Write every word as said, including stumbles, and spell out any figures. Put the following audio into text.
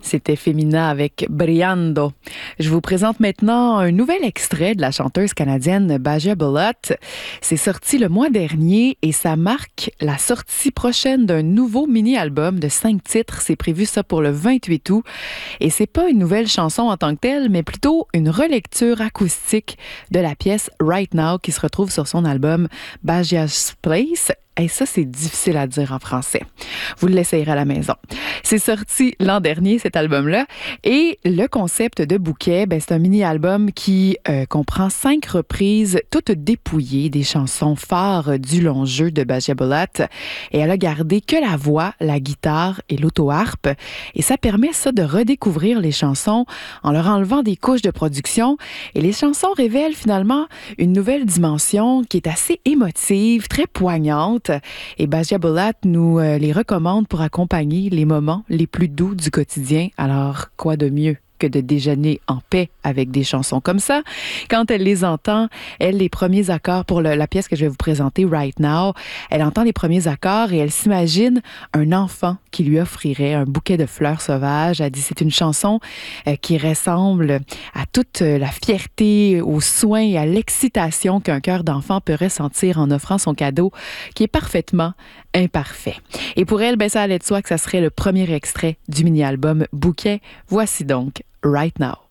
C'était Femina avec Briando. Je vous présente maintenant un nouvel extrait de la chanteuse canadienne Baja Bullock. C'est sorti le mois dernier et ça marque la sortie prochaine d'un nouveau mini-album de cinq titres. C'est prévu ça pour le vingt-huit août. Et c'est pas une nouvelle chanson en tant que telle, mais plutôt une relecture acoustique de la pièce Right Now qui se retrouve sur son album Baja's Place. Et ça, c'est difficile à dire en français. Vous l'essayerez à la maison. C'est sorti l'an dernier, cet album-là. Et le concept de Bouquet, ben, c'est un mini-album qui euh, comprend cinq reprises, toutes dépouillées des chansons phares du long jeu de Baja Bullock. Et elle a gardé que la voix, la guitare et l'auto-harpe. Et ça permet ça de redécouvrir les chansons en leur enlevant des couches de production. Et les chansons révèlent finalement une nouvelle dimension qui est assez émotive, très poignante. Et Baja Bullock nous euh, les recommande pour accompagner les moments les plus doux du quotidien. Alors, quoi de mieux que de déjeuner en paix avec des chansons comme ça. Quand elle les entend, elle, les premiers accords pour le, la pièce que je vais vous présenter, Right Now, elle entend les premiers accords et elle s'imagine un enfant qui lui offrirait un bouquet de fleurs sauvages. Elle dit c'est une chanson euh, qui ressemble à toute la fierté, au soin et à l'excitation qu'un cœur d'enfant peut ressentir en offrant son cadeau qui est parfaitement imparfait. Et pour elle, ben, ça allait de soi que ça serait le premier extrait du mini-album Bouquet. Voici donc Right Now.